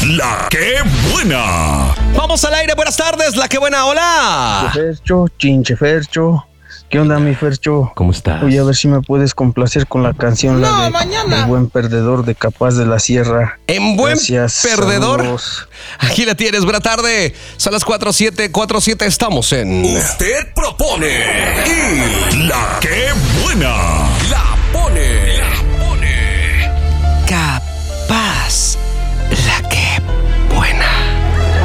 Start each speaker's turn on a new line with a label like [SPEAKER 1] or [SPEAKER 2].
[SPEAKER 1] La que buena.
[SPEAKER 2] Vamos al aire, buenas tardes, La que buena, hola.
[SPEAKER 3] Fercho, chinche Fercho. ¿Qué onda, mi Fercho?
[SPEAKER 2] ¿Cómo estás?
[SPEAKER 3] Oye, a ver si me puedes complacer con la canción la de El buen perdedor de Capaz de la Sierra.
[SPEAKER 2] En buen
[SPEAKER 3] Gracias,
[SPEAKER 2] perdedor.
[SPEAKER 3] saludos.
[SPEAKER 2] Aquí la tienes, buena tarde. Son las 4:07, estamos en...
[SPEAKER 1] Usted propone y La que buena.